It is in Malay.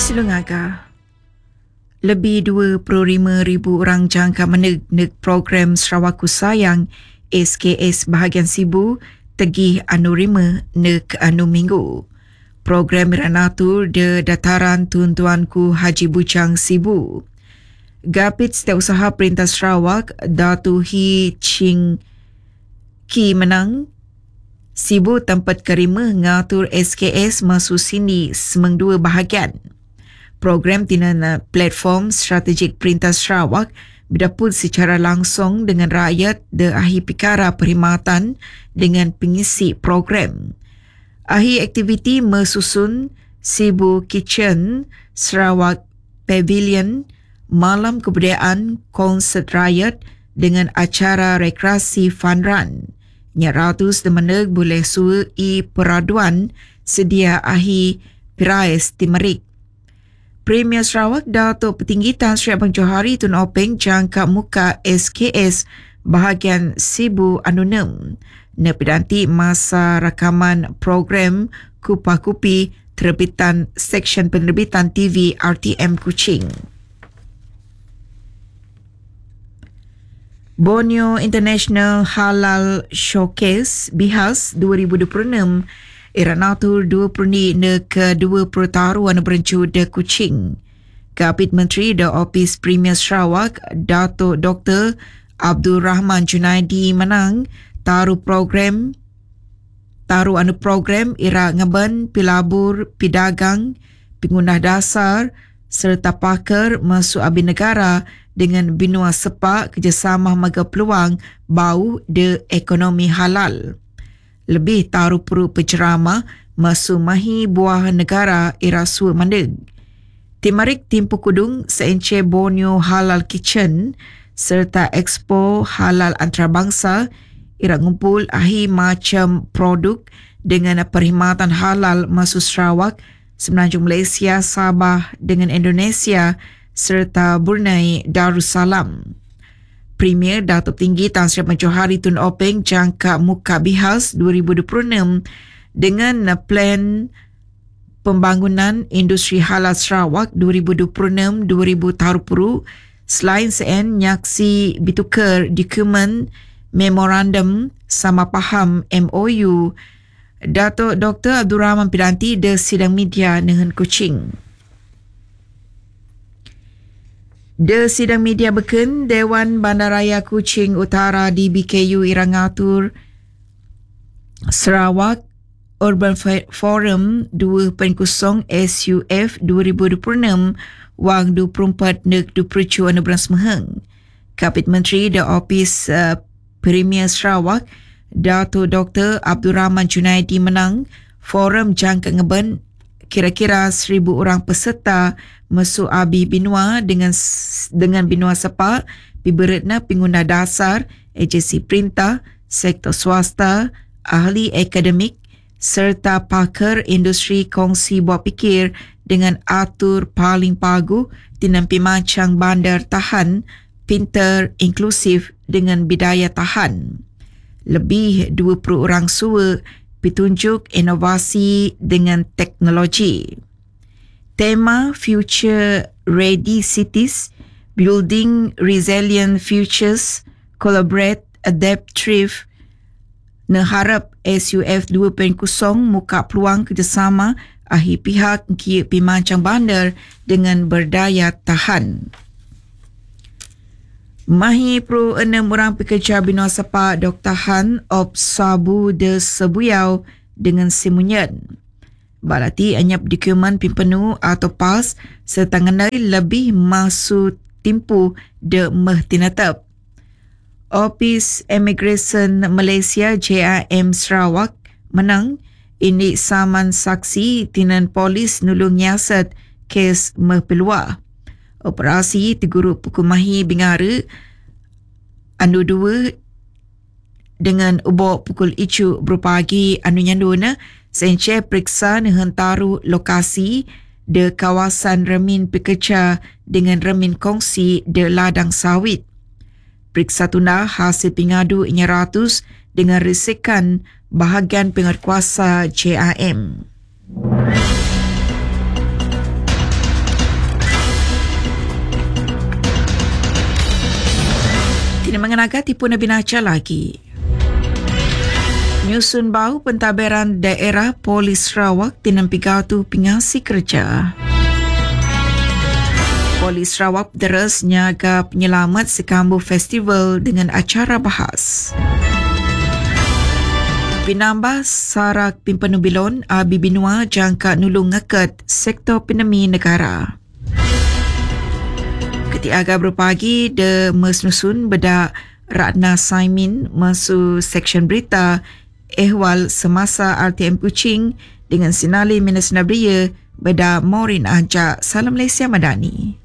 Selangor. Lebih 25,000 orang jangka meneg program Sarawak Ku Sayang SKS bahagian Sibu tegih anu rima nek anu minggu. Program Ranatur de Dataran Tuan-Tuanku Haji Bucang Sibu. Gapit Setiausaha Perintah Sarawak Datu Hi Ching Ki menang Sibu tempat kerima ngatur SKS masuk sini semeng dua bahagian. Program tinan platform strategik Perintah Sarawak berdapur secara langsung dengan rakyat de ahi pikara perkhidmatan dengan pengisi program. Ahi aktiviti mesusun Sibu Kitchen, Sarawak Pavilion, Malam Kebudayaan, konsert rakyat dengan acara rekreasi fun run. Ratus demeneg boleh sua peraduan sedia ahi Pirais Timerik. Premier Sarawak Datuk Petinggi Tan Sri Abang Johari Tun Openg jangka muka SKS bahagian Sibu Anonim. Nepedanti masa rakaman program Kupah Kupi terbitan Seksyen Penerbitan TV RTM Kuching. Borneo International Halal Showcase Bihas 2026 Iranatur 20 ke-2 pertaruan berencu de Kuching. Kapit Menteri The Office Premier Sarawak Datuk Dr. Abdul Rahman Junaidi menang taru anu program ira ngaban pilabur pidagang pengguna dasar serta pakar masuk abin negara dengan binua sepak kerjasama maga peluang bau de ekonomi halal. Lebih taruh perut penceramah masuk mahi buah negara ira sua mandeg. Timarik Timpu Kudung Seenche Borneo Halal Kitchen serta Expo Halal Antarabangsa ira ngumpul ahi macam produk dengan perkhidmatan halal masuk Sarawak, Semenanjung Malaysia, Sabah dengan Indonesia serta Brunei Darussalam. Premier Datuk Tinggi Tan Sri Abang Johari Tun Openg jangka muka Bihas 2026 dengan plan pembangunan industri halal Sarawak 2026-2030. Selain sen nyaksi bitukar dokumen memorandum sama faham MOU. Datuk Dr. Abdul Rahman Piranti de sidang media dengan Kuching. De sidang media beken Dewan Bandaraya Kuching Utara di BKU irangatur Sarawak Urban Forum 2.0 SUF 2026 wang 24 nek 27 bulan Semeheng. Kapit Menteri The Office Premier Sarawak Datuk Dr. Abdul Rahman Junaidi menang forum jangka ngeben kira-kira 1,000 orang peserta masuk abi binua dengan binua sepak, piberetna pengguna dasar, agensi perintah, sektor swasta, ahli akademik serta pakar industri kongsi buat fikir dengan atur paling pagu tinampi macang bandar tahan, pintar, inklusif dengan bidaya tahan. Lebih 20 orang sua petunjuk inovasi dengan teknologi. Tema Future Ready Cities, Building Resilient Futures, Collaborate, Adaptive, neharap SUF 2.0 muka peluang kerjasama ahi pihak kia pimancang bandar dengan berdaya tahan. Mahi Pro 6 orang pekerja binua sepak Dr. Han of Sabu de Sebuyau dengan Simunyan. Balati anyap dokumen pimpenu atau PAS serta ngenai lebih masuk timpu de mehtinatap. Office Immigration Malaysia JIM Sarawak menang ini saman saksi tinan polis nulung nyiasat kes mehpeluah. Operasi teguruk pukul mahi bingara anu 2 dengan ubok pukul icu berpagi anu nyanduna Sence periksa nehentaru lokasi de kawasan remin pekerja dengan remin kongsi de ladang sawit. Periksa tunda hasil pengadu 100 dengan risikan bahagian penguatkuasa JIM. dengan agak tipu Nabi Naca lagi. Nyusun bau pentadbiran daerah Polis Sarawak tinampiga tu pingasi kerja. Polis Sarawak deres nyaga penyelamat Sekambu Festival dengan acara bahas. Pinambah Sarak Pimpanu Bilon Abi Binua jangka nulung ngeket sektor penemi negara. Ketiaga berpagi de mesnusun bedak Ratna Saimin masuk seksyen berita ehwal semasa RTM Kuching dengan sinali Minas Nabria bedak Maureen Ajak Salam Malaysia Madani.